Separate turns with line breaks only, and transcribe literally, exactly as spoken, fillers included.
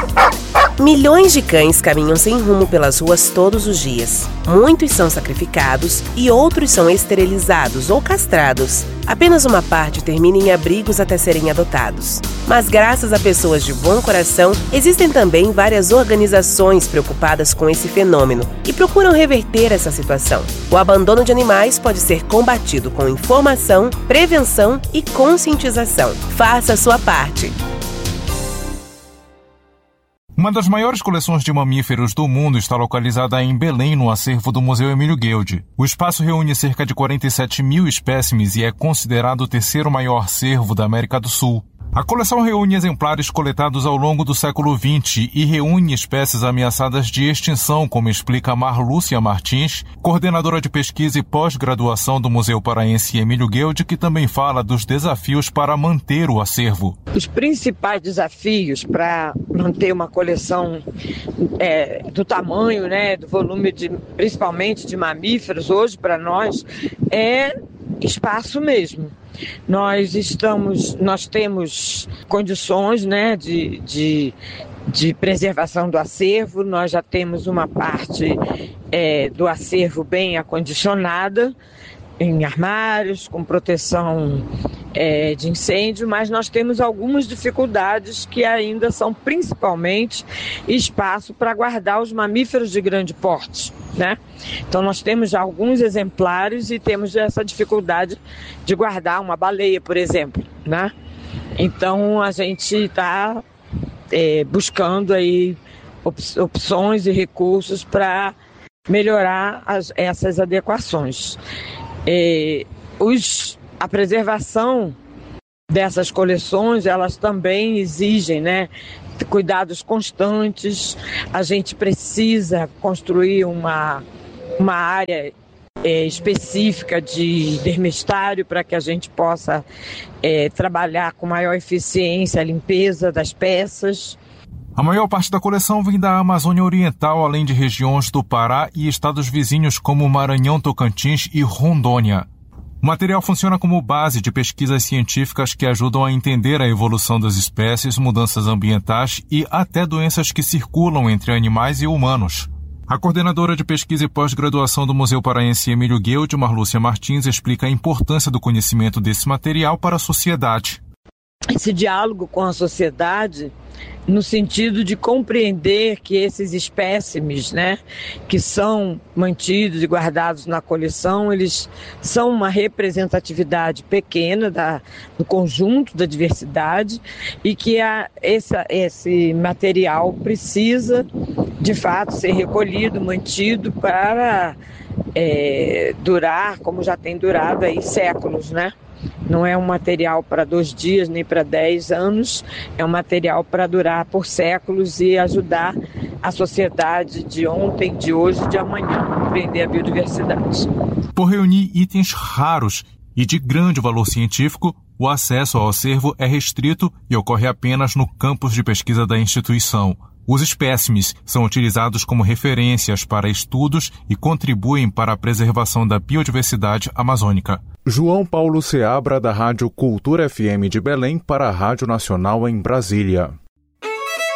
Milhões de cães caminham sem rumo pelas ruas todos os dias. Muitos são sacrificados e outros são esterilizados ou castrados. Apenas uma parte termina em abrigos até serem adotados. Mas graças a pessoas de bom coração, existem também várias organizações preocupadas com esse fenômeno e procuram reverter essa situação. O abandono de animais pode ser combatido com informação, prevenção e conscientização. Faça a sua parte.
Uma das maiores coleções de mamíferos do mundo está localizada em Belém, no acervo do Museu Emílio Gueldi. O espaço reúne cerca de quarenta e sete mil espécimes e é considerado o terceiro maior acervo da América do Sul. A coleção reúne exemplares coletados ao longo do século vinte e reúne espécies ameaçadas de extinção, como explica Marlúcia Martins, coordenadora de pesquisa e pós-graduação do Museu Paraense Emílio Gueldi, que também fala dos desafios para manter o acervo.
Os principais desafios para manter uma coleção é, do tamanho, né, do volume, de, principalmente de mamíferos, hoje para nós, é espaço mesmo. Nós estamos, nós temos condições, né, de, de, de preservação do acervo. Nós já temos uma parte é, do acervo bem acondicionada, em armários, com proteção é, de incêndio, mas nós temos algumas dificuldades que ainda são principalmente espaço para guardar os mamíferos de grande porte, né? Então nós temos já alguns exemplares e temos essa dificuldade de guardar uma baleia, por exemplo, né? Então a gente está é, buscando aí op- opções e recursos para melhorar as, essas adequações. É, os, a preservação dessas coleções, elas também exigem, né, cuidados constantes. A gente precisa construir uma, uma área é, específica de dermestário para que a gente possa é, trabalhar com maior eficiência a limpeza das peças.
A maior parte da coleção vem da Amazônia Oriental, além de regiões do Pará e estados vizinhos como Maranhão, Tocantins e Rondônia. O material funciona como base de pesquisas científicas que ajudam a entender a evolução das espécies, mudanças ambientais e até doenças que circulam entre animais e humanos. A coordenadora de pesquisa e pós-graduação do Museu Paraense Emílio Gueldi, Marlúcia Martins, explica a importância do conhecimento desse material para a sociedade.
Esse diálogo com a sociedade, no sentido de compreender que esses espécimes, né, que são mantidos e guardados na coleção, eles são uma representatividade pequena da, do conjunto da diversidade e que a, essa, esse material precisa, de fato, ser recolhido, mantido para é, durar, como já tem durado aí séculos, né? Não é um material para dois dias nem para dez anos, é um material para durar por séculos e ajudar a sociedade de ontem, de hoje e de amanhã a compreender a biodiversidade.
Por reunir itens raros e de grande valor científico, o acesso ao acervo é restrito e ocorre apenas no campus de pesquisa da instituição. Os espécimes são utilizados como referências para estudos e contribuem para a preservação da biodiversidade amazônica.
João Paulo Seabra, da Rádio Cultura F M de Belém, para a Rádio Nacional em Brasília.